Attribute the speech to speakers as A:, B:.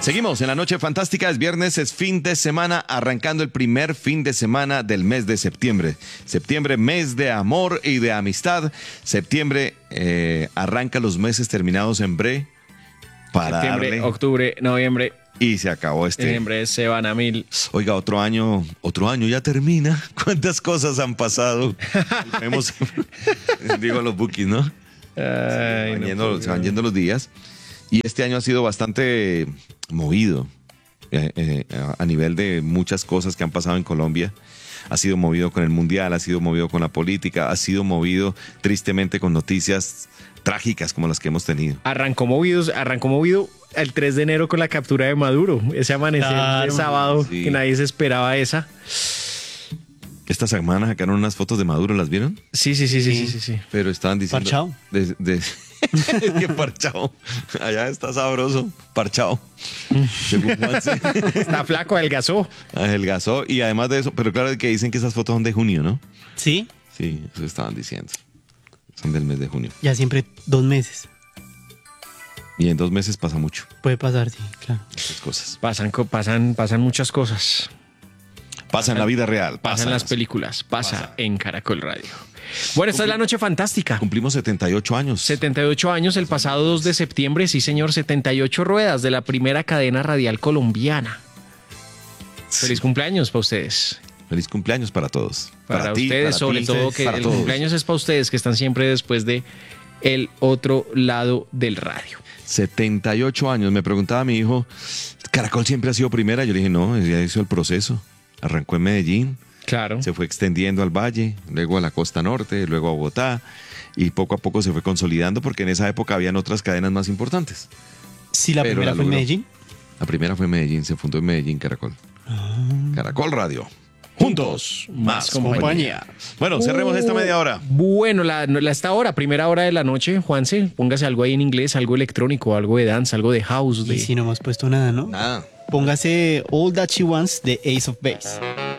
A: Seguimos en la noche fantástica, es viernes, es fin de semana, arrancando el primer fin de semana del mes de septiembre. Septiembre, mes de amor y de amistad. Septiembre arranca los meses terminados en bre para
B: Septiembre,
A: darle,
B: octubre, noviembre,
A: y se acabó
B: diciembre se van a 1000.
A: Oiga, otro año ya termina. ¿Cuántas cosas han pasado? Vemos, digo los bookies, ¿no?
B: Ay,
A: Se van yendo los días. Y este año ha sido bastante movido a nivel de muchas cosas que han pasado en Colombia. Ha sido movido con el Mundial, ha sido movido con la política, ha sido movido tristemente con noticias trágicas como las que hemos tenido.
B: Arrancó movido el 3 de enero con la captura de Maduro. Ese amanecer de sábado
A: sí.
B: que nadie se esperaba esa.
A: Esta semana sacaron unas fotos de Maduro, ¿las vieron?
B: Sí.
A: Pero estaban diciendo...
C: Parchao.
A: Que parchao. Allá está sabroso. Parchao. Según Juanse.
B: Está flaco, adelgazó.
A: Adelgazó. Y además de eso, pero claro que dicen que esas fotos son de junio, ¿no?
C: Sí,
A: Sí, eso estaban diciendo. Son del mes de junio.
C: ya siempre 2 meses.
A: Y en 2 meses pasa mucho.
C: Puede pasar, sí, claro.
A: Esas cosas.
B: Pasan muchas cosas.
A: Pasa en la vida real.
B: Pasan las películas. Pasa en Caracol Radio. Bueno, esta es la noche fantástica.
A: Cumplimos 78 años.
B: 78 años el pasado 2 de septiembre, sí señor, 78 ruedas de la primera cadena radial colombiana. Feliz cumpleaños para ustedes.
A: Feliz cumpleaños para todos.
B: Para
A: ti,
B: ustedes,
A: para
B: sobre
A: ti,
B: todo, que
A: para
B: el
A: todos.
B: cumpleaños es para ustedes, que están siempre después de el otro lado del radio.
A: 78 años. Me preguntaba mi hijo, ¿Caracol siempre ha sido primera? Yo le dije, no, ya hizo el proceso. Arrancó en Medellín,
B: Claro.
A: se fue extendiendo al Valle, luego a la costa norte, luego a Bogotá, y poco a poco se fue consolidando porque en esa época habían otras cadenas más importantes.
C: Sí, la
A: Pero
C: primera
A: la
C: fue en
A: logró.
C: Medellín.
A: La primera fue en Medellín, se fundó en Medellín Caracol. Caracol Radio.
B: Juntos, más compañía.
A: Bueno, cerremos esta media hora.
B: Bueno, esta hora, primera hora de la noche, Juanse, póngase algo ahí en inglés, algo electrónico, algo de dance, algo de house.
C: Y si no hemos puesto nada, ¿no?
A: Nada.
C: Póngase All That She Wants de Ace of Base.